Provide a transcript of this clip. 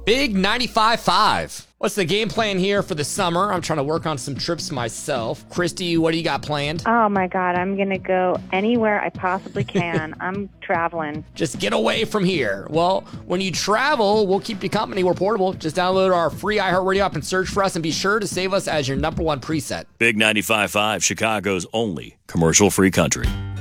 Big 95.5. What's the game plan here for the summer? I'm trying to work on some trips myself. Christy, what do you got planned? Oh, my God. I'm going to go anywhere I possibly can. I'm traveling. Just get away from here. Well, when you travel, we'll keep you company. We're portable. Just download our free iHeartRadio app and search for us, and be sure to save us as your number one preset. Big 95.5, Chicago's only commercial-free country.